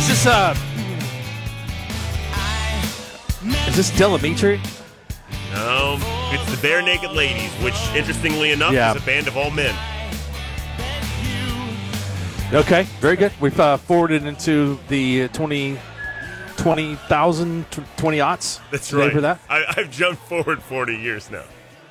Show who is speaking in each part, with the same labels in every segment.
Speaker 1: Is this Delamitri?
Speaker 2: No, it's the Bare Naked Ladies, which, interestingly enough, is a band of all men.
Speaker 1: Okay, very good. We've forwarded into the 20,000, 20 aughts.
Speaker 2: That's right.
Speaker 1: For that?
Speaker 2: I've jumped forward 40 years now.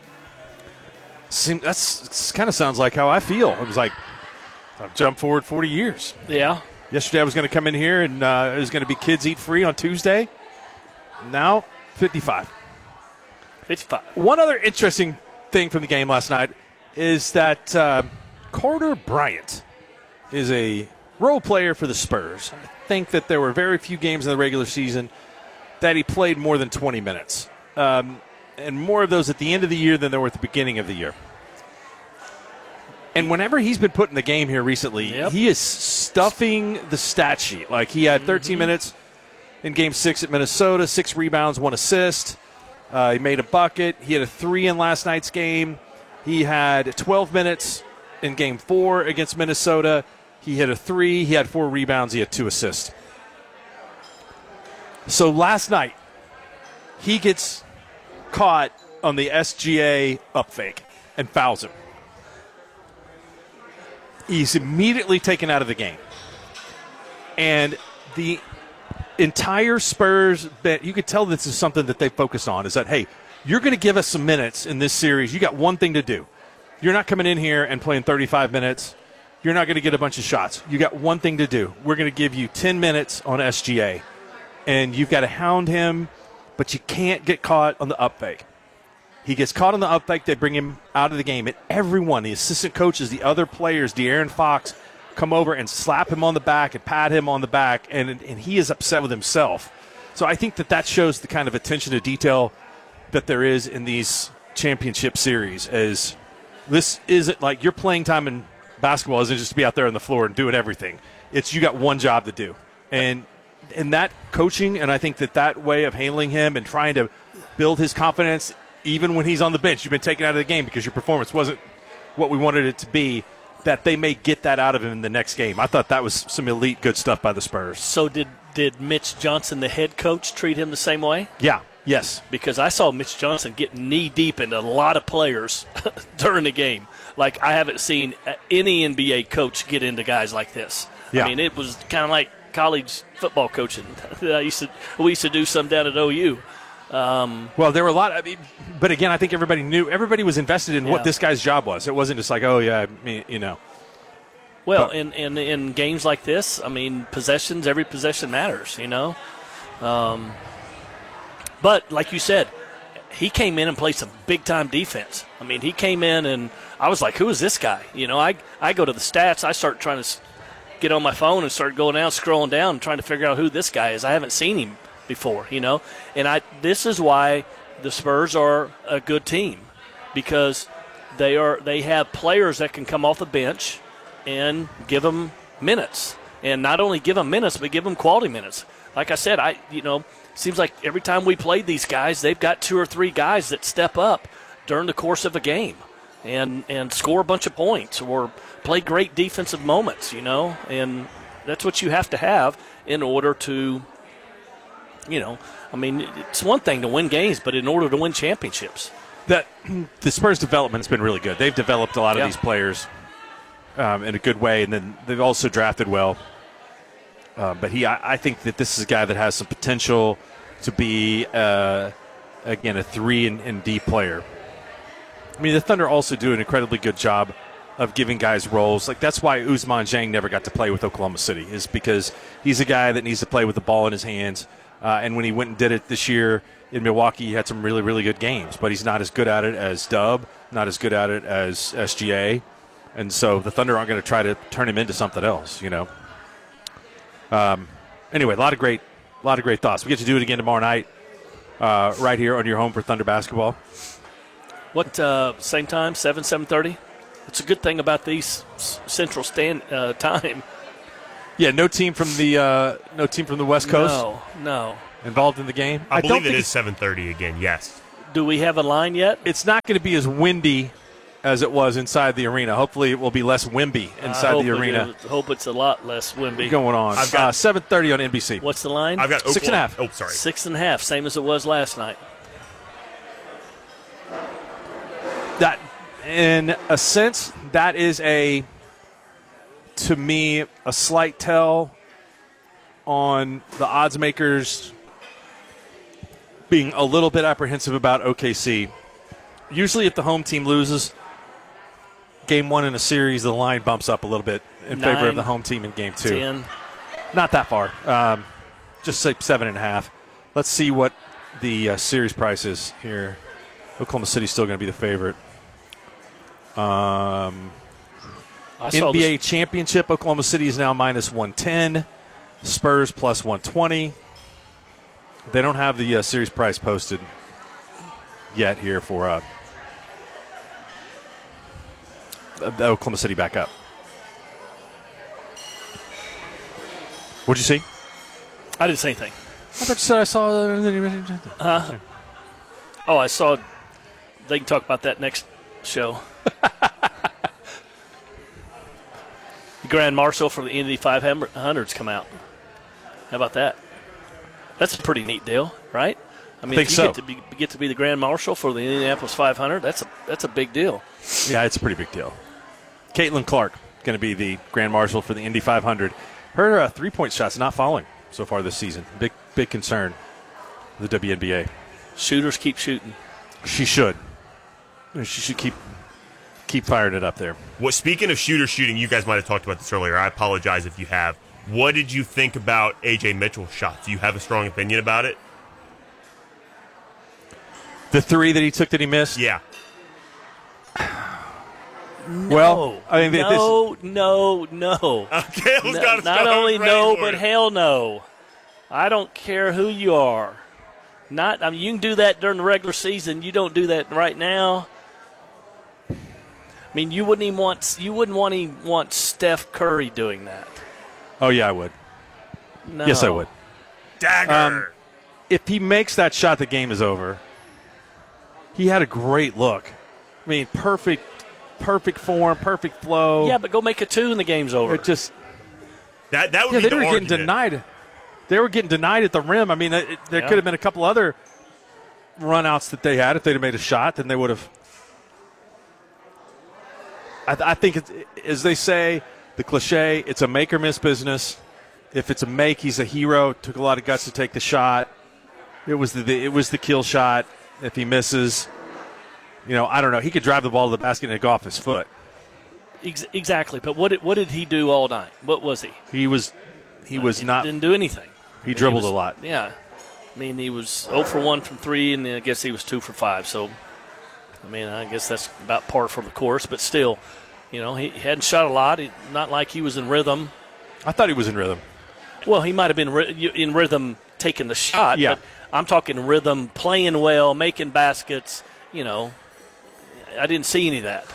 Speaker 1: That's kind of sounds like how I feel. It was like I've jumped forward 40 years.
Speaker 3: Yeah.
Speaker 1: Yesterday I was going to come in here and it was going to be kids eat free on Tuesday. Now 55.
Speaker 3: 55.
Speaker 1: One other interesting thing from the game last night is that Carter Bryant is a role player for the Spurs. I think that there were very few games in the regular season that he played more than 20 minutes. And more of those at the end of the year than there were at the beginning of the year. And whenever he's been put in the game here recently, he is stuffing the stat sheet. Like he had 13 minutes in Game 6 at Minnesota, 6 rebounds, 1 assist. He made a bucket. He had a 3 in last night's game. He had 12 minutes in Game 4 against Minnesota. He hit a 3. He had 4 rebounds. He had 2 assists. So last night, he gets caught on the SGA up fake and fouls him. He's immediately taken out of the game. And the entire Spurs, you could tell this is something that they focused on, is that, hey, you're going to give us some minutes in this series. You got one thing to do. You're not coming in here and playing 35 minutes. You're not going to get a bunch of shots. You got one thing to do. We're going to give you 10 minutes on SGA. And you've got to hound him, but you can't get caught on the up fake. He gets caught on the up fake. They bring him out of the game. And everyone, the assistant coaches, the other players, De'Aaron Fox, come over and slap him on the back and pat him on the back, and he is upset with himself. So I think that shows the kind of attention to detail that there is in these championship series. As this isn't like your playing time in basketball isn't just to be out there on the floor and doing everything. It's you got one job to do. And that coaching, and I think that way of handling him and trying to build his confidence, even when he's on the bench, you've been taken out of the game because your performance wasn't what we wanted it to be, that they may get that out of him in the next game. I thought that was some elite good stuff by the Spurs.
Speaker 3: So did Mitch Johnson, the head coach, treat him the same way?
Speaker 1: Yeah, yes.
Speaker 3: Because I saw Mitch Johnson get knee-deep into a lot of players during the game. Like I haven't seen any NBA coach get into guys like this.
Speaker 1: Yeah.
Speaker 3: I mean, it was kind of like college football coaching that we used to do some down at OU.
Speaker 1: Well, there were a lot. But again, I think everybody was invested in what this guy's job was. It wasn't just like, oh yeah,
Speaker 3: Well, in games like this, I mean, every possession matters, But like you said, he came in and played some big time defense. I mean, he came in and I was like, who is this guy? I go to the stats. I start trying to get on my phone and start going down, scrolling down, and trying to figure out who this guy is. I haven't seen him before, And this is why the Spurs are a good team, because they have players that can come off the bench and give them minutes, and not only give them minutes, but give them quality minutes. Like I said, seems like every time we played these guys, they've got 2 or 3 guys that step up during the course of a game and score a bunch of points or play great defensive moments, and that's what you have to have in order to. It's one thing to win games, but in order to win championships.
Speaker 1: The Spurs' development has been really good. They've developed a lot of these players in a good way, and then they've also drafted well. But I think that this is a guy that has some potential to be, again, a 3 and D player. I mean, the Thunder also do an incredibly good job of giving guys roles. Like, that's why Ousmane Dieng never got to play with Oklahoma City, is because he's a guy that needs to play with the ball in his hands. And when he went and did it this year in Milwaukee, he had some really, really good games. But he's not as good at it as Dub, not as good at it as SGA. And so the Thunder aren't going to try to turn him into something else, Anyway, a lot of great thoughts. We get to do it again tomorrow night right here on your home for Thunder basketball.
Speaker 3: What, same time, 7:30? It's a good thing about these Central time.
Speaker 1: Yeah, no team from the West Coast.
Speaker 3: No.
Speaker 1: Involved in the game.
Speaker 2: I believe it is 7:30 again. Yes.
Speaker 3: Do we have a line yet?
Speaker 1: It's not going to be as windy as it was inside the arena. Hopefully it will be less Wemby inside the arena.
Speaker 3: I hope it's a lot less Wemby.
Speaker 1: Going on. I've got 7:30 on NBC.
Speaker 3: What's the line?
Speaker 2: I've got
Speaker 1: 6.5.
Speaker 2: Oh, sorry.
Speaker 3: 6.5, same as it was last night.
Speaker 1: That, in a sense, that is to me, a slight tell on the odds makers being a little bit apprehensive about OKC. Usually if the home team loses game 1 in a series, the line bumps up a little bit in favor of the home team in game 2.
Speaker 3: 10.
Speaker 1: Not that far. Just say 7.5. Let's see what the series price is here. Oklahoma City's still going to be the favorite. NBA championship, Oklahoma City is now minus 110. Spurs plus 120. They don't have the series price posted yet here for the Oklahoma City back up. What'd you see?
Speaker 3: I didn't say anything.
Speaker 1: I thought you said I saw.
Speaker 3: Oh, I saw. They can talk about that next show. The Grand Marshal for the Indy 500's come out. How about that? That's a pretty neat deal, right? I mean, if you get to be the Grand Marshal for the Indianapolis 500, that's a big deal.
Speaker 1: Yeah, it's a pretty big deal. Caitlin Clark going to be the Grand Marshal for the Indy 500. Her three-point shot's not falling so far this season. Big concern. The WNBA.
Speaker 3: Shooters keep shooting.
Speaker 1: She should. She should keep firing it up there.
Speaker 2: Well, speaking of shooting, you guys might have talked about this earlier. I apologize if you have. What did you think about A.J. Mitchell's shot? Do you have a strong opinion about it?
Speaker 3: The
Speaker 1: three that he took that he missed?
Speaker 2: Yeah.
Speaker 3: No.
Speaker 1: I mean,
Speaker 3: no.
Speaker 2: Kale's got
Speaker 3: not only no, but hell no. I don't care who you are. You can do that during the regular season. You don't do that right now. I mean, you wouldn't want Steph Curry doing that.
Speaker 1: Oh yeah, I would.
Speaker 3: No.
Speaker 1: Yes, I would.
Speaker 2: Dagger.
Speaker 1: If he makes that shot, the game is over. He had a great look. I mean, perfect form, perfect flow.
Speaker 3: Yeah, but go make a 2 and the game's over.
Speaker 1: It just
Speaker 2: that would be the argument.
Speaker 1: Getting denied. They were getting denied at the rim. I mean, there could have been a couple other run-outs that they had. If they'd have made a shot, then they would have. I think, as they say, the cliche, it's a make or miss business. If it's a make, he's a hero. Took a lot of guts to take the shot. It was the kill shot. If he misses, I don't know. He could drive the ball to the basket and go off his foot.
Speaker 3: Exactly. But what did he do all night? What was he?
Speaker 1: He didn't
Speaker 3: do anything.
Speaker 1: He dribbled a lot.
Speaker 3: Yeah. I mean, he was 0 for 1 from 3, and I guess he was 2 for 5. So, I mean, I guess that's about par for the course. But still, he hadn't shot a lot. Not like he was in rhythm.
Speaker 1: I thought he was in rhythm.
Speaker 3: Well, he might have been in rhythm taking the shot.
Speaker 1: Yeah.
Speaker 3: But I'm talking rhythm, playing well, making baskets. I didn't see any of that.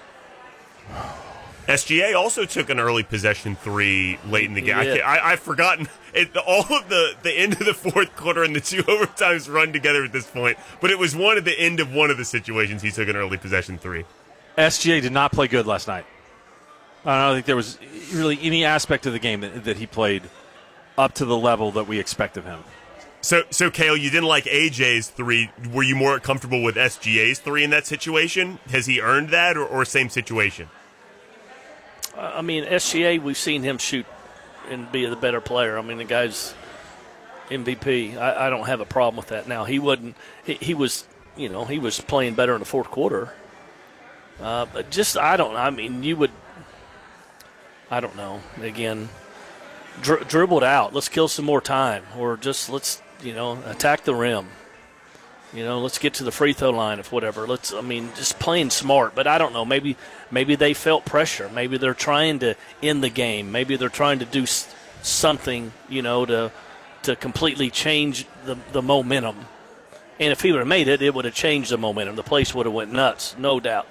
Speaker 2: SGA also took an early possession 3 late in the game. I've forgotten all of the end of the fourth quarter and the 2 overtimes run together at this point. But it was at the end of one of the situations he took an early possession 3. SGA
Speaker 1: did not play good last night. I don't think there was really any aspect of the game that he played up to the level that we expect of him.
Speaker 2: So Kale, you didn't like AJ's 3. Were you more comfortable with SGA's 3 in that situation? Has he earned that or same situation?
Speaker 3: I mean, SGA, we've seen him shoot and be the better player. I mean, the guy's MVP. I don't have a problem with that. Now, he wasn't. He was, he was playing better in the fourth quarter. But just, I don't know. Again, dribble it out. Let's kill some more time. Or just let's, attack the rim. Let's get to the free throw line if whatever. Just playing smart. But I don't know. Maybe they felt pressure. Maybe they're trying to end the game. Maybe they're trying to do something, to completely change the momentum. And if he would have made it, it would have changed the momentum. The place would have went nuts, no doubt.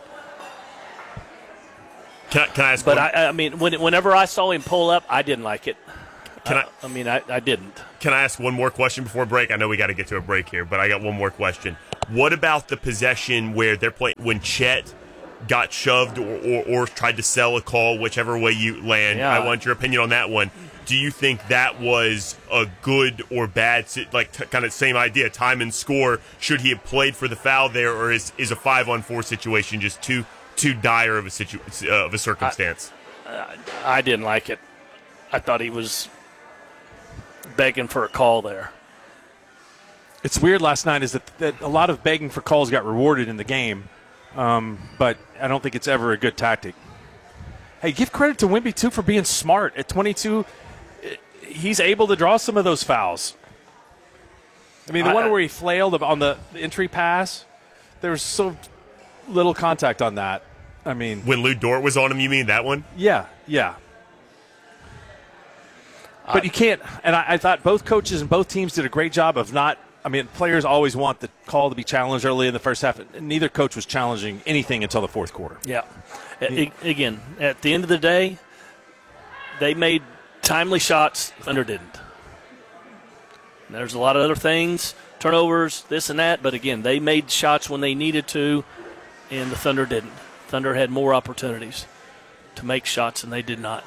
Speaker 2: Can I ask?
Speaker 3: But whenever I saw him pull up, I didn't like it. I didn't.
Speaker 2: Can I ask one more question before break? I know we got to get to a break here, but I got one more question. What about the possession where they're playing when Chet got shoved or tried to sell a call, whichever way you land.
Speaker 3: Yeah.
Speaker 2: I want your opinion on that one. Do you think that was a good or bad, kind of same idea, time and score? Should he have played for the foul there, or is a 5-on-4 situation just too dire of a circumstance?
Speaker 3: I didn't like it. I thought he was begging for a call there.
Speaker 1: It's weird last night is that a lot of begging for calls got rewarded in the game, but I don't think it's ever a good tactic. Hey, give credit to Wemby, too, for being smart. At 22, he's able to draw some of those fouls. I mean, the one where he flailed on the entry pass, there was so little contact on that. I mean,
Speaker 2: when Lou Dort was on him, you mean that one?
Speaker 1: Yeah. But you can't, and I thought both coaches and both teams did a great job of not, I mean, players always want the call to be challenged early in the first half. Neither coach was challenging anything until the fourth quarter.
Speaker 3: Yeah. Again, at the end of the day, they made timely shots. Thunder didn't. There's a lot of other things, turnovers, this and that, but again, they made shots when they needed to, and the Thunder didn't. Thunder had more opportunities to make shots, and they did not.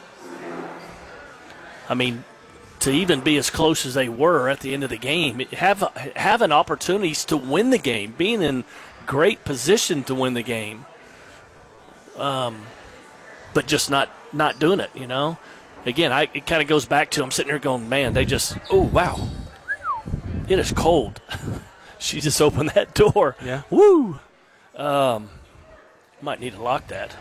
Speaker 3: I mean, to even be as close as they were at the end of the game, having opportunities to win the game, being in great position to win the game, but just not doing it, you know. Again, it kind of goes back to I'm sitting here going, man, they just, oh, wow, it is cold. She just opened that door.
Speaker 1: Yeah.
Speaker 3: Woo. Might need to lock that.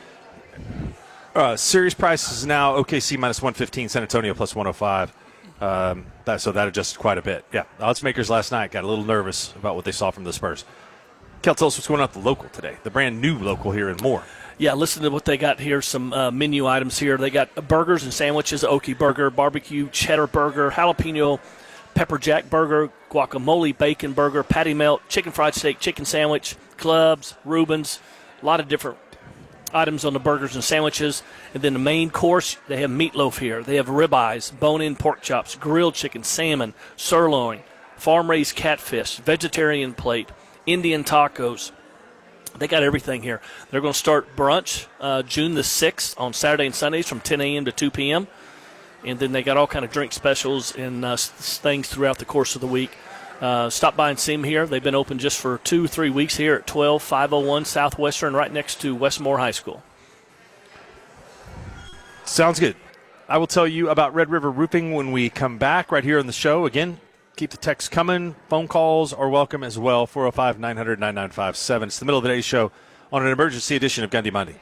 Speaker 1: Series price is now OKC minus 115, San Antonio plus 105. So that adjusted quite a bit. Yeah, the odds makers last night got a little nervous about what they saw from the Spurs. Kel, tell us what's going on at the local today, the brand new local here in Moore.
Speaker 3: Yeah, listen to what they got here, some menu items here. They got burgers and sandwiches, Okie burger, barbecue cheddar burger, jalapeno pepper jack burger, guacamole bacon burger, patty melt, chicken fried steak, chicken sandwich, clubs, Reubens, a lot of different items on the burgers and sandwiches. And then the main course, they have meatloaf here. They have ribeyes, bone-in pork chops, grilled chicken, salmon, sirloin, farm-raised catfish, vegetarian plate, Indian tacos. They got everything here. They're going to start brunch June the 6th on Saturday and Sundays from 10 a.m. to 2 p.m. And then they got all kind of drink specials and things throughout the course of the week. Stop by and see them here. They've been open just for 2-3 weeks here at 12501 Southwestern, right next to Westmore High School.
Speaker 1: Sounds good. I will tell you about Red River Roofing when we come back right here on the show. Again, keep the texts coming. Phone calls are welcome as well, 405-900-9957. It's the middle of the day show on an emergency edition of Gundy Monday.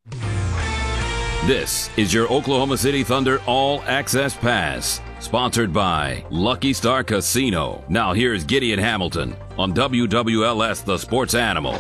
Speaker 4: This is your Oklahoma City Thunder All Access Pass, sponsored by Lucky Star Casino. Now here's Gideon Hamilton on WWLS, the Sports Animal.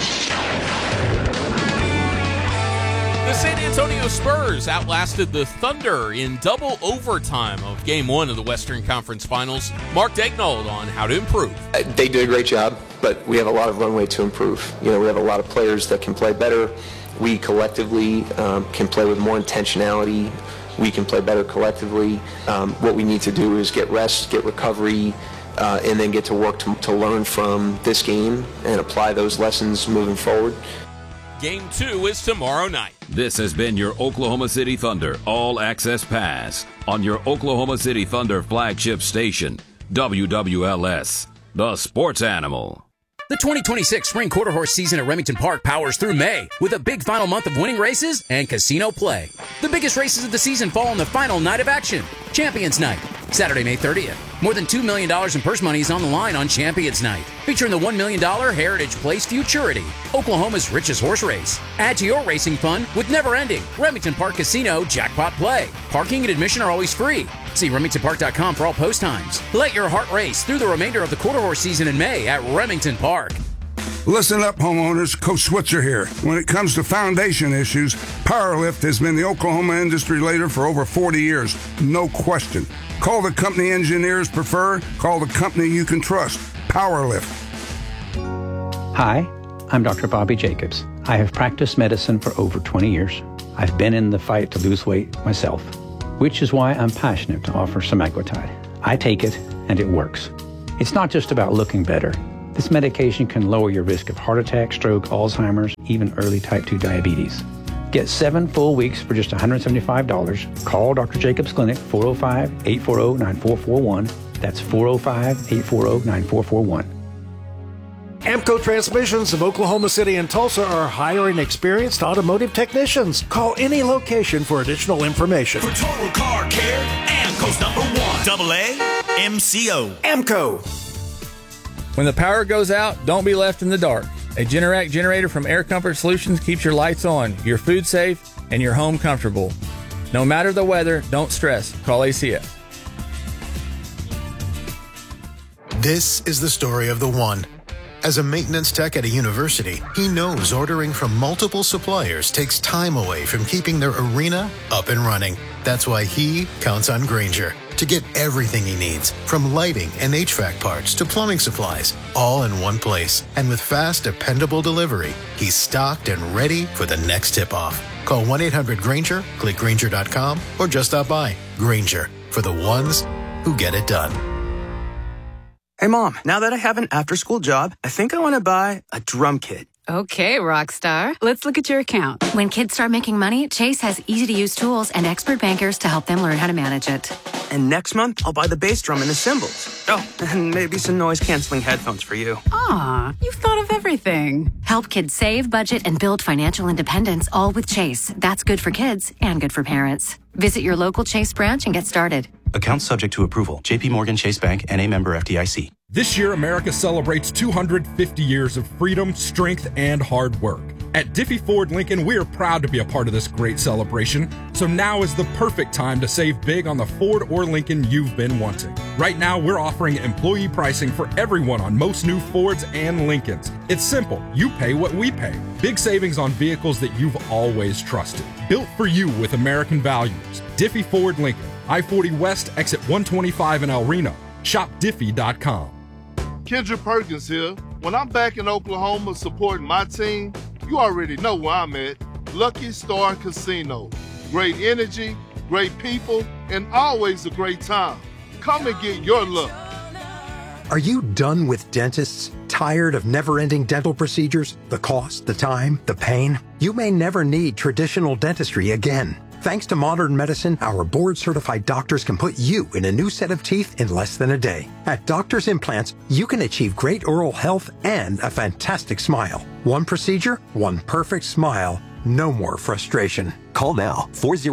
Speaker 5: The San Antonio Spurs outlasted the Thunder in double overtime of Game 1 of the Western Conference Finals. Mark Daignault on how to improve.
Speaker 6: They did a great job, but we have a lot of runway to improve. You know, we have a lot of players that can play better. We collectively can play with more intentionality. We can play better collectively. What we need to do is get rest, get recovery, and then get to work to learn from this game and apply those lessons moving forward.
Speaker 5: Game 2 is tomorrow night.
Speaker 4: This has been your Oklahoma City Thunder All Access Pass on your Oklahoma City Thunder flagship station, WWLS, the Sports Animal.
Speaker 7: The 2026 Spring Quarter Horse season at Remington Park powers through May with a big final month of winning races and casino play. The biggest races of the season fall on the final night of action, Champions Night, Saturday, May 30th. More than $2 million in purse money is on the line on Champions Night, featuring the $1 million Heritage Place Futurity, Oklahoma's richest horse race. Add to your racing fun with never-ending Remington Park Casino Jackpot Play. Parking and admission are always free. See RemingtonPark.com for all post times. Let your heart race through the remainder of the quarter horse season in May at Remington Park.
Speaker 8: Listen up, homeowners. Coach Switzer here. When it comes to foundation issues, Powerlift has been the Oklahoma industry leader for over 40 years. No question. Call the company engineers prefer. Call the company you can trust. Powerlift.
Speaker 9: Hi, I'm Dr. Bobby Jacobs. I have practiced medicine for over 20 years. I've been in the fight to lose weight myself, which is why I'm passionate to offer semaglutide. I take it, and it works. It's not just about looking better. This medication can lower your risk of heart attack, stroke, Alzheimer's, even early type 2 diabetes. Get 7 full weeks for just $175. Call Dr. Jacobs Clinic, 405-840-9441. That's 405-840-9441.
Speaker 10: Amco Transmissions of Oklahoma City and Tulsa are hiring experienced automotive technicians. Call any location for additional information.
Speaker 11: For total car care, Amco's number one. AAMCO.
Speaker 10: Amco.
Speaker 12: When the power goes out, don't be left in the dark. A Generac generator from Air Comfort Solutions keeps your lights on, your food safe, and your home comfortable. No matter the weather, don't stress. Call ACS.
Speaker 13: This is the story of the one. As a maintenance tech at a university, he knows ordering from multiple suppliers takes time away from keeping their arena up and running. That's why he counts on Grainger to get everything he needs, from lighting and HVAC parts to plumbing supplies, all in one place. And with fast, dependable delivery, he's stocked and ready for the next tip-off. Call 1-800-GRAINGER, click Grainger.com, or just stop by. Grainger, for the ones who get it done.
Speaker 14: Hey, Mom, now that I have an after-school job, I think I want to buy a drum kit.
Speaker 15: Okay, Rockstar. Let's look at your account.
Speaker 16: When kids start making money, Chase has easy-to-use tools and expert bankers to help them learn how to manage it.
Speaker 14: And next month, I'll buy the bass drum and the cymbals. Oh, and maybe some noise-canceling headphones for you.
Speaker 15: Aw, you've thought of everything.
Speaker 16: Help kids save, budget, and build financial independence, all with Chase. That's good for kids and good for parents. Visit your local Chase branch and get started.
Speaker 17: Account subject to approval. JP Morgan Chase Bank, N.A. member FDIC.
Speaker 18: This year, America celebrates 250 years of freedom, strength, and hard work. At Diffie Ford Lincoln, we are proud to be a part of this great celebration, so now is the perfect time to save big on the Ford or Lincoln you've been wanting. Right now, we're offering employee pricing for everyone on most new Fords and Lincolns. It's simple. You pay what we pay. Big savings on vehicles that you've always trusted. Built for you with American values. Diffie Ford Lincoln, I-40 West, exit 125 in El Reno. Shop Diffie.com.
Speaker 19: Kendra Perkins here. When I'm back in Oklahoma supporting my team, you already know where I'm at. Lucky Star Casino. Great energy, great people, and always a great time. Come and get your look.
Speaker 20: Are you done with dentists? Tired of never-ending dental procedures? The cost, the time, the pain? You may never need traditional dentistry again. Thanks to modern medicine, our board-certified doctors can put you in a new set of teeth in less than a day. At Doctors Implants, you can achieve great oral health and a fantastic smile. One procedure, one perfect smile. No more frustration.
Speaker 21: Call now,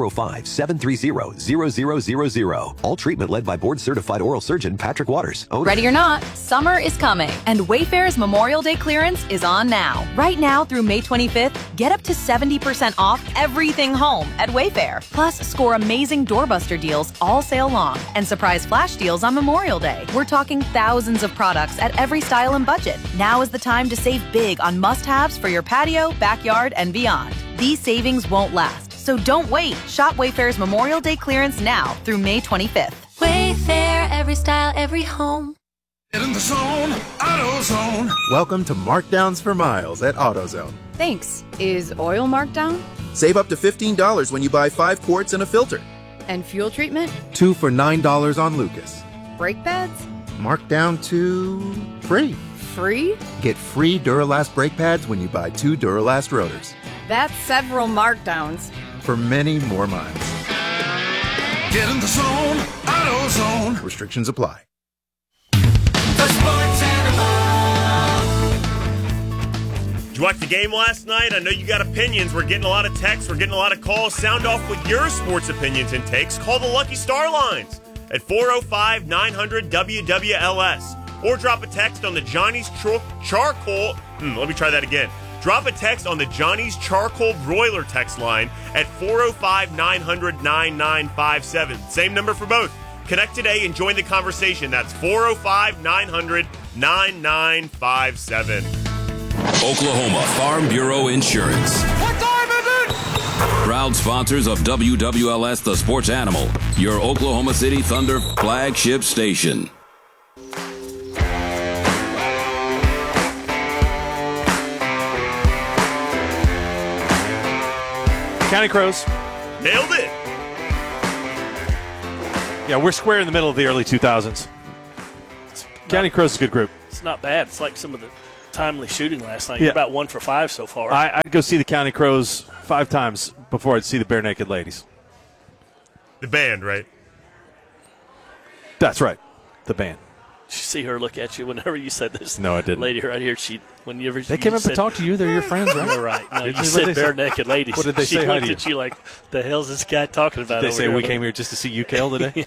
Speaker 21: 405-730-0000. All treatment led by board-certified oral surgeon Patrick Waters. Owner.
Speaker 22: Ready or not, summer is coming, and Wayfair's Memorial Day clearance is on now. Right now through May 25th, get up to 70% off everything home at Wayfair. Plus, score amazing doorbuster deals all sale long and surprise flash deals on Memorial Day. We're talking thousands of products at every style and budget. Now is the time to save big on must-haves for your patio, backyard, and beyond. These savings won't last, so don't wait. Shop Wayfair's Memorial Day clearance now through May 25th.
Speaker 23: Wayfair, every style, every home.
Speaker 11: Get in the zone, AutoZone.
Speaker 24: Welcome to Markdowns for Miles at AutoZone.
Speaker 15: Thanks. Is oil marked down?
Speaker 24: Save up to $15 when you buy 5 quarts and a filter.
Speaker 15: And fuel treatment?
Speaker 24: 2 for $9 on Lucas.
Speaker 15: Brake pads?
Speaker 24: Marked down to free.
Speaker 15: Free?
Speaker 24: Get free Duralast brake pads when you buy 2 Duralast rotors.
Speaker 15: That's several markdowns.
Speaker 24: For many more miles.
Speaker 11: Get in the zone, AutoZone.
Speaker 24: Restrictions apply.
Speaker 11: The Sports Animal.
Speaker 2: Did you watch the game last night? I know you got opinions. We're getting a lot of texts. We're getting a lot of calls. Sound off with your sports opinions and takes. Call the Lucky Star lines at 405-900-WWLS. Or drop a text on the Johnny's Charcoal. Let me try that again. Drop a text on the Johnny's Charcoal Broiler text line at 405-900-9957. Same number for both. Connect today and join the conversation. That's 405-900-9957.
Speaker 4: Oklahoma Farm Bureau Insurance.
Speaker 11: What time is it?
Speaker 4: Proud sponsors of WWLS The Sports Animal, your Oklahoma City Thunder flagship station.
Speaker 1: County Crows.
Speaker 2: Nailed it.
Speaker 1: Yeah, we're square in the middle of the early 2000s. County Crows is a good group.
Speaker 3: It's not bad. It's like some of the timely shooting last night.
Speaker 1: Yeah.
Speaker 3: You're about 1 for 5 so far.
Speaker 1: I'd go see the County Crows 5 times before I'd see the Bare Naked Ladies.
Speaker 2: The band, right?
Speaker 1: That's right. The band.
Speaker 3: Did you see her look at you whenever you said this?
Speaker 1: No, I didn't.
Speaker 3: Lady right here,
Speaker 1: They came up to talk to you. They're your friends, right?
Speaker 3: You're right. No, you
Speaker 1: What
Speaker 3: said
Speaker 1: did they
Speaker 3: Bare
Speaker 1: say?
Speaker 3: Naked Ladies.
Speaker 1: What did they say?
Speaker 3: She
Speaker 1: Hi
Speaker 3: looked
Speaker 1: to
Speaker 3: at you like, the hell's this guy talking about
Speaker 1: Did they
Speaker 3: over
Speaker 1: say
Speaker 3: here?
Speaker 1: we came here just to see you, Kale, today?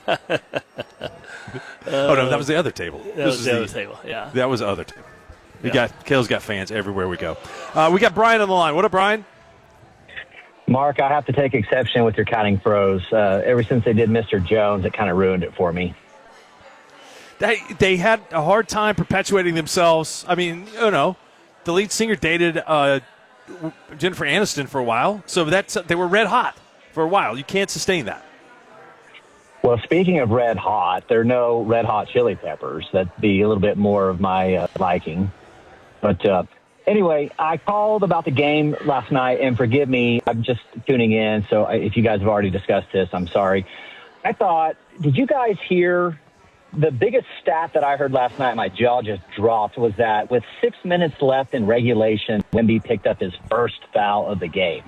Speaker 1: Oh, no, that was the other table.
Speaker 3: That was the other table, yeah.
Speaker 1: That was the other table.
Speaker 3: Yeah.
Speaker 1: Kale's got fans everywhere we go. We got Brian on the line. What up, Brian?
Speaker 5: Mark, I have to take exception with your Counting Crows. Ever since they did Mr. Jones, it kind of ruined it for me.
Speaker 1: They had a hard time perpetuating themselves. I mean, the lead singer dated Jennifer Aniston for a while, so they were red hot for a while. You can't sustain that.
Speaker 5: Well, speaking of red hot, there are no Red Hot Chili Peppers. That'd be a little bit more of my liking. But anyway, I called about the game last night, and forgive me, I'm just tuning in, so if you guys have already discussed this, I'm sorry. I thought, did you guys hear the biggest stat that I heard last night, my jaw just dropped, was that with 6 minutes left in regulation, Wemby picked up his first foul of the game.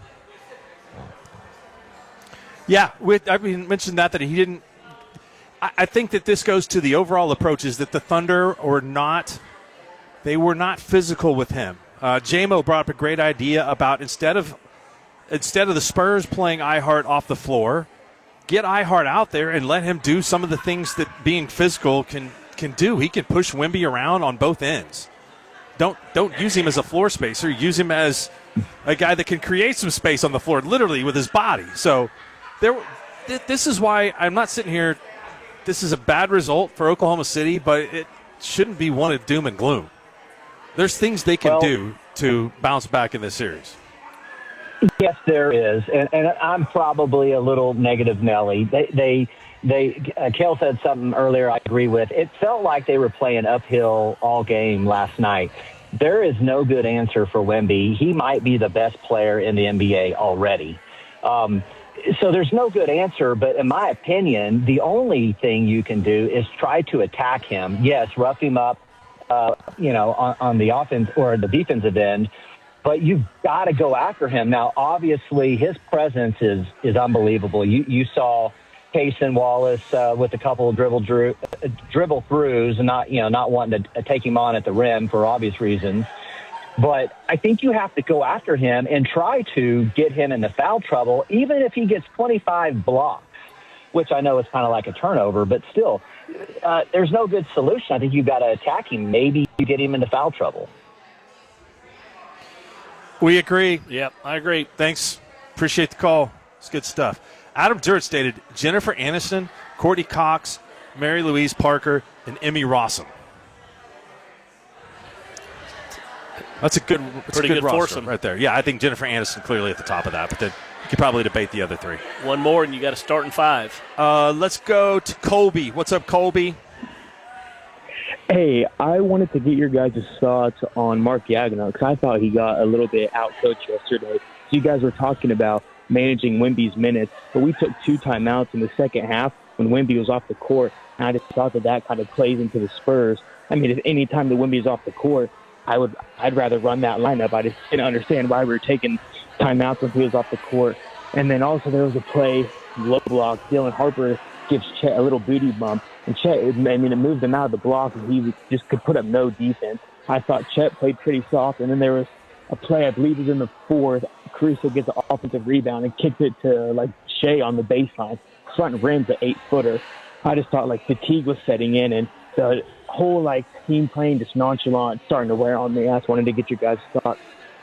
Speaker 1: Yeah, I mentioned that he didn't. I think that this goes to the overall approach is that the Thunder were not physical with him. J-Mo brought up a great idea about instead of the Spurs playing Ihart off the floor, get Ihart out there and let him do some of the things that being physical can do. He can push Wemby around on both ends. Don't use him as a floor spacer. Use him as a guy that can create some space on the floor, literally with his body. So this is why I'm not sitting here. This is a bad result for Oklahoma City, but it shouldn't be one of doom and gloom. There's things they can do to bounce back in this series.
Speaker 5: Yes, there is, and I'm probably a little negative Nelly. Kale said something earlier I agree with. It felt like they were playing uphill all game last night. There is no good answer for Wemby. He might be the best player in the NBA already. So there's no good answer, but in my opinion, the only thing you can do is try to attack him. Yes, rough him up, on the offense or the defensive end, but you've got to go after him. Now, obviously, his presence is unbelievable. You saw Cason Wallace with a couple of dribble throughs, and not wanting to take him on at the rim for obvious reasons. But I think you have to go after him and try to get him into foul trouble, even if he gets 25 blocks, which I know is kind of like a turnover, but still, there's no good solution. I think you've got to attack him. Maybe you get him into foul trouble.
Speaker 1: We agree.
Speaker 3: Yep, I agree.
Speaker 1: Thanks. Appreciate the call. It's good stuff. Adam Duritz dated Jennifer Aniston, Courtney Cox, Mary Louise Parker, and Emmy Rossum. That's a good,
Speaker 3: Pretty good
Speaker 1: roster
Speaker 3: foursome
Speaker 1: right there. Yeah, I think Jennifer Aniston clearly at the top of that, but then you could probably debate the other three.
Speaker 3: One more, and you got to start in 5.
Speaker 1: Let's go to Colby. What's up, Colby?
Speaker 6: Hey, I wanted to get your guys' thoughts on Mark Yagno because I thought he got a little bit out-coached yesterday. You guys were talking about managing Wemby's minutes, but we took 2 timeouts in the second half when Wemby was off the court, and I just thought that kind of plays into the Spurs. I mean, if any time that Wemby is off the court, I'd rather run that lineup. I just didn't understand why we were taking timeouts when he was off the court. And then also there was a play, low block. Dylan Harper gives Chet a little booty bump. And Chet, it moved him out of the block, and he just could put up no defense. I thought Chet played pretty soft. And then there was a play, I believe it was in the 4th. Caruso gets an offensive rebound and kicks it to, Shea on the baseline. Front rim's an 8-footer. I just thought, fatigue was setting in, and the whole, team playing just nonchalant, starting to wear on me. I just wanted to get your guys' thoughts.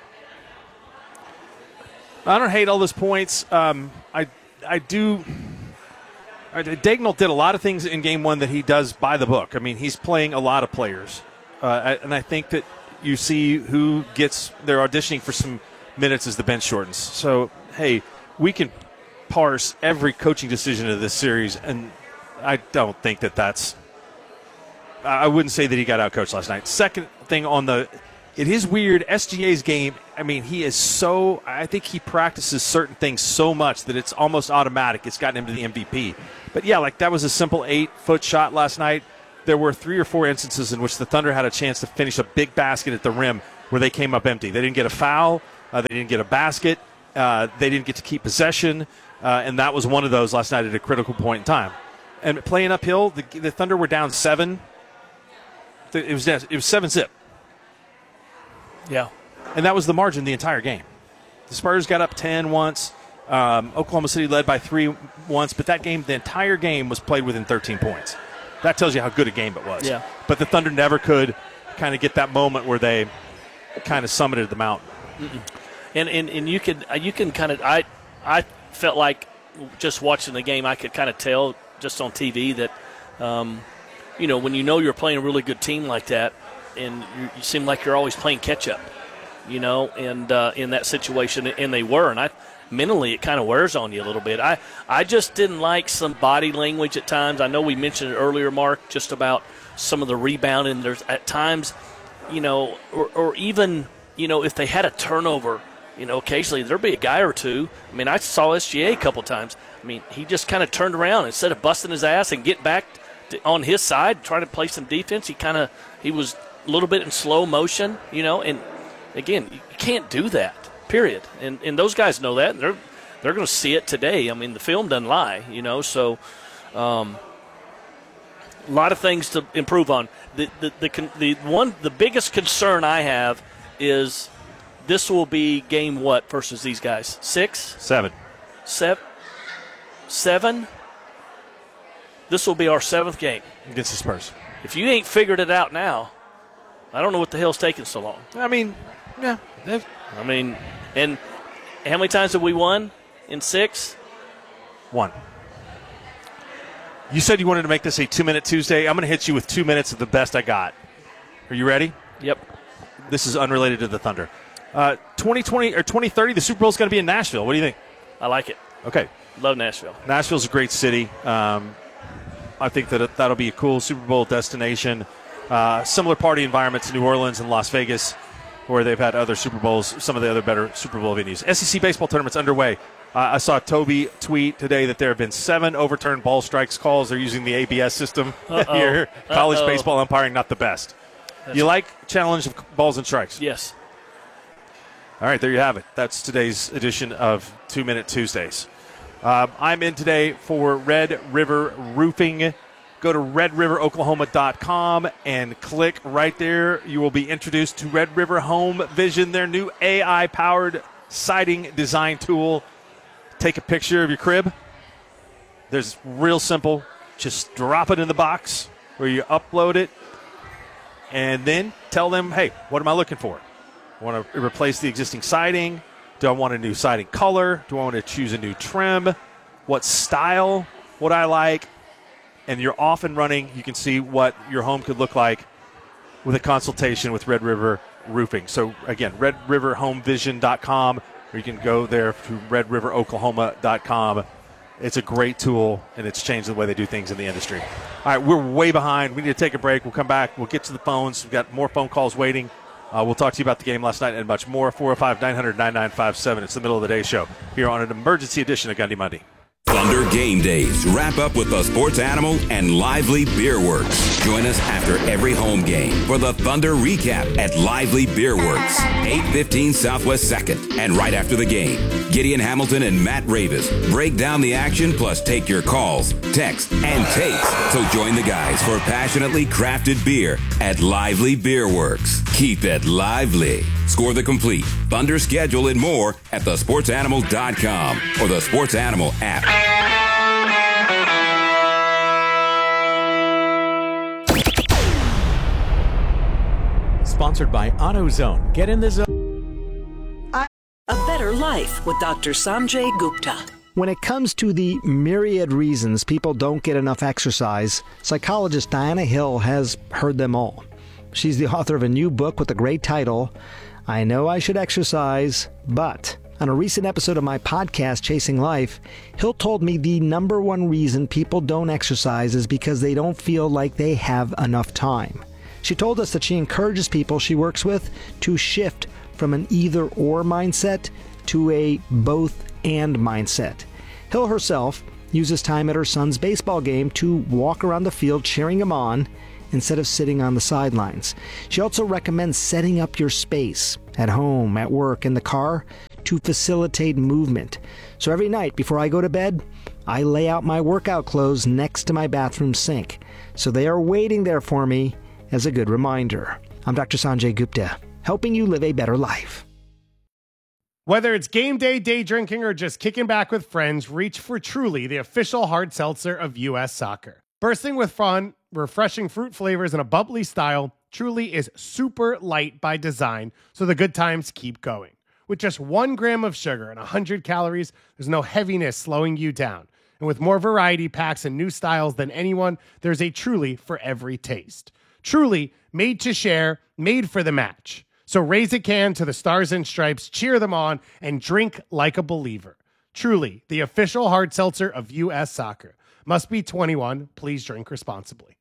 Speaker 1: I don't hate all those points. I do. Daigneault did a lot of things in Game 1 that he does by the book. I mean, he's playing a lot of players. And I think that you see who they're auditioning for some minutes as the bench shortens. So, hey, we can parse every coaching decision of this series, and I don't think that's – I wouldn't say that he got out-coached last night. Second thing it is weird, SGA's game, I mean, I think he practices certain things so much that it's almost automatic. It's gotten him to the MVP. But, yeah, that was a simple 8-foot shot last night. there were 3 or 4 instances in which the Thunder had a chance to finish a big basket at the rim where they came up empty. They didn't get a foul. They didn't get a basket. They didn't get to keep possession. And that was one of those last night at a critical point in time. And playing uphill, the Thunder were down 7. It was 7-zip.
Speaker 3: Yeah.
Speaker 1: And that was the margin the entire game. The Spurs got up 10 once. Oklahoma City led by 3 once. But that game, the entire game was played within 13 points. That tells you how good a game it was.
Speaker 3: Yeah.
Speaker 1: But the Thunder never could kind of get that moment where they kind of summited the mountain.
Speaker 3: And you can kind of I felt like just watching the game I could kind of tell just on TV that when you're playing a really good team like that and you seem like you're always playing catch up, and in that situation, and they were, and mentally it kind of wears on you a little bit. I just didn't like some body language at times. I know we mentioned it earlier, Mark, just about some of the rebounding. There's at times, or even, if they had a turnover, occasionally there'd be a guy or two. I mean, I saw SGA a couple times. I mean, he just kind of turned around instead of busting his ass and get back on his side, trying to play some defense. He was a little bit in slow motion, and again, you can't do that. Period. And those guys know that, and they're going to see it today. I mean, the film doesn't lie, So, a lot of things to improve on. The biggest concern I have is this will be game what versus these guys? 6?
Speaker 1: 7.
Speaker 3: 7. This will be our 7th game
Speaker 1: against the Spurs.
Speaker 3: If you ain't figured it out now, I don't know what the hell's taking so long.
Speaker 1: I mean, yeah.
Speaker 3: And how many times have we won in 6?
Speaker 1: 1. You said you wanted to make this a 2-minute Tuesday. I'm going to hit you with 2 minutes of the best I got. Are you ready?
Speaker 3: Yep.
Speaker 1: This is unrelated to the Thunder. 2020 or 2030, the Super Bowl is going to be in Nashville. What do you think?
Speaker 3: I like it.
Speaker 1: Okay.
Speaker 3: Love Nashville.
Speaker 1: Nashville's a great city. I think that'll be a cool Super Bowl destination. Similar party environment to New Orleans and Las Vegas, where they've had other Super Bowls, some of the other better Super Bowl venues. SEC baseball tournament's underway. I saw Toby tweet today that there have been 7 overturned ball strikes calls. They're using the ABS system here. College baseball umpiring, not the best. You like challenge of balls and strikes?
Speaker 3: Yes.
Speaker 1: All right, there you have it. That's today's edition of 2-Minute Tuesdays. I'm in today for Red River Roofing. Go to redriveroklahoma.com and click right there. You will be introduced to Red River Home Vision, their new AI-powered siding design tool. Take a picture of your crib. There's real simple. Just drop it in the box where you upload it, and then tell them, hey, what am I looking for? I want to replace the existing siding. Do I want a new siding color? Do I want to choose a new trim? What style would I like? And you're off and running. You can see what your home could look like with a consultation with Red River Roofing. So, again, redriverhomevision.com, or you can go there to redriveroklahoma.com. It's a great tool, and it's changed the way they do things in the industry. All right, we're way behind. We need to take a break. We'll come back. We'll get to the phones. We've got more phone calls waiting. We'll talk to you about the game last night and much more. 405-900-9957. It's the middle of the day show here on an emergency edition of Gundy Monday.
Speaker 4: Thunder Game Days wrap up with the Sports Animal and Lively Beer Works. Join us after every home game for the Thunder Recap at Lively Beer Works, 815 Southwest 2nd. And right after the game, Gideon Hamilton and Matt Ravis break down the action plus take your calls, text, and takes. So join the guys for passionately crafted beer at Lively Beer Works. Keep it lively. Score the complete Thunder schedule and more at thesportsanimal.com or the Sports Animal app.
Speaker 7: Sponsored by AutoZone. Get in the zone.
Speaker 8: A better life with Dr. Sanjay Gupta.
Speaker 9: When it comes to the myriad reasons people don't get enough exercise, psychologist Diana Hill has heard them all. She's the author of a new book with a great title, I Know I Should Exercise, But... On a recent episode of my podcast, Chasing Life, Hill told me the number one reason people don't exercise is because they don't feel like they have enough time. She told us that she encourages people she works with to shift from an either-or mindset to a both-and mindset. Hill herself uses time at her son's baseball game to walk around the field cheering him on instead of sitting on the sidelines. She also recommends setting up your space at home, at work, in the car to facilitate movement. So every night before I go to bed, I lay out my workout clothes next to my bathroom sink, so they are waiting there for me as a good reminder. I'm Dr. Sanjay Gupta, helping you live a better life.
Speaker 10: Whether it's game day, day drinking, or just kicking back with friends, reach for Truly, the official hard seltzer of U.S. Soccer. Bursting with fun, refreshing fruit flavors, and a bubbly style, Truly is super light by design, so the good times keep going. With just 1 gram of sugar and 100 calories, there's no heaviness slowing you down. And with more variety packs and new styles than anyone, there's a Truly for every taste. Truly, made to share, made for the match. So raise a can to the Stars and Stripes, cheer them on, and drink like a believer. Truly, the official hard seltzer of U.S. Soccer. Must be 21. Please drink responsibly.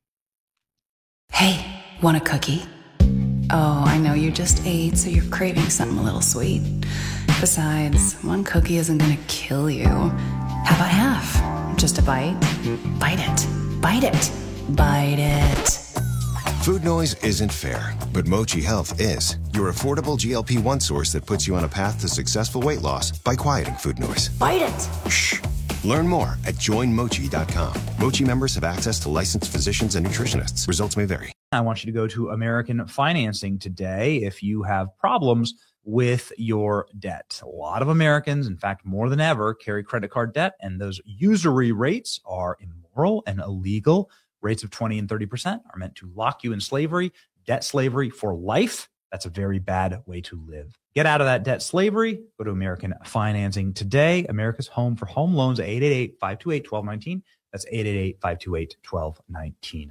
Speaker 12: Hey, want a cookie? Oh, I know you just ate, so you're craving something a little sweet. Besides, 1 cookie isn't gonna kill you. How about half? Just a bite? Bite it. Bite it. Bite it.
Speaker 13: Food noise isn't fair, but Mochi Health is. Your affordable GLP-1 source that puts you on a path to successful weight loss by quieting food noise.
Speaker 12: Bite it!
Speaker 13: Shh. Learn more at joinmochi.com. Mochi members have access to licensed physicians and nutritionists. Results may vary.
Speaker 14: I want you to go to American Financing today if you have problems with your debt. A lot of Americans, in fact, more than ever, carry credit card debt, and those usury rates are immoral and illegal. Rates of 20 and 30% are meant to lock you in slavery, debt slavery for life. That's a very bad way to live. Get out of that debt slavery. Go to American Financing today. America's home for home loans, 888-528-1219. That's 888-528-1219.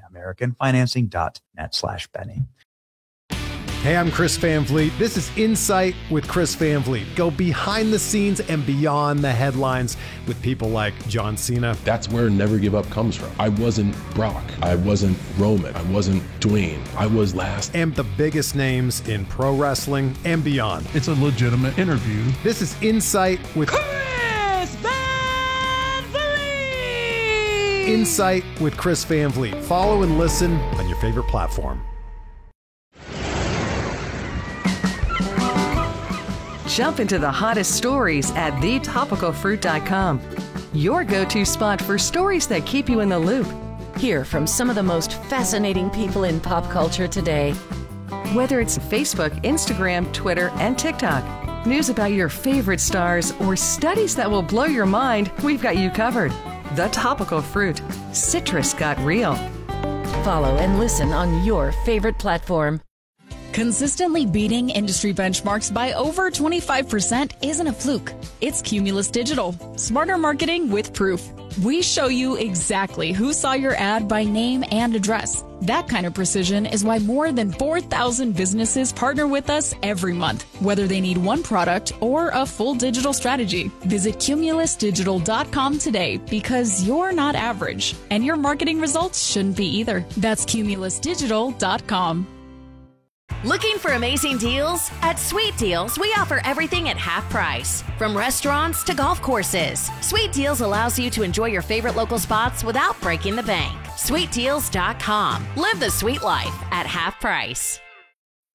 Speaker 14: AmericanFinancing.net/Benny.
Speaker 25: Hey, I'm Chris Van Vliet. This is Insight with Chris Van Vliet. Go behind the scenes and beyond the headlines with people like John Cena.
Speaker 26: That's where Never Give Up comes from. I wasn't Brock. I wasn't Roman. I wasn't Dwayne. I was last.
Speaker 25: And the biggest names in pro wrestling and beyond.
Speaker 27: It's a legitimate interview.
Speaker 25: This is Insight with
Speaker 28: Chris Van Vliet.
Speaker 25: Insight with Chris Van Vliet. Follow and listen on your favorite platform.
Speaker 29: Jump into the hottest stories at thetopicalfruit.com. Your go-to spot for stories that keep you in the loop.
Speaker 30: Hear from some of the most fascinating people in pop culture today.
Speaker 29: Whether it's Facebook, Instagram, Twitter, and TikTok, news about your favorite stars, or studies that will blow your mind, we've got you covered. The Topical Fruit. Citrus got real.
Speaker 30: Follow and listen on your favorite platform.
Speaker 31: Consistently beating industry benchmarks by over 25% isn't a fluke. It's Cumulus Digital. Smarter marketing with proof. We show you exactly who saw your ad by name and address. That kind of precision is why more than 4,000 businesses partner with us every month, whether they need one product or a full digital strategy. Visit cumulusdigital.com today because you're not average, and your marketing results shouldn't be either. That's cumulusdigital.com.
Speaker 22: Looking for amazing deals? At Sweet Deals, we offer everything at half price. From restaurants to golf courses, Sweet Deals allows you to enjoy your favorite local spots without breaking the bank. SweetDeals.com. Live the sweet life at half price.